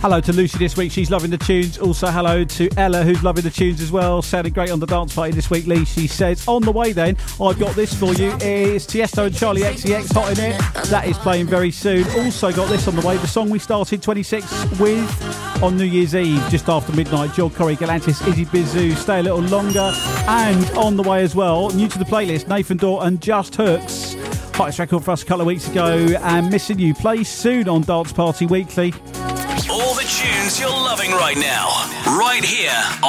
Hello to Lucy this week. She's loving the tunes. Also, hello to Ella, who's loving the tunes as well. Sounding great on the dance party this week, Lee. She says, on the way then, I've got this for you. It's Tiesto and Charlie XCX, Hot in It. That is playing very soon. Also got this on the way. The song we started 26 with on New Year's Eve, just after midnight. Joel Corey, Galantis, Izzy Bizu, Stay a Little Longer. And on the way as well, new to the playlist, Nathan Dawe and Just Hooks. Hottest record for us a couple of weeks ago. And Missing You plays soon on Dance Party Weekly. All the tunes you're loving right now, right here on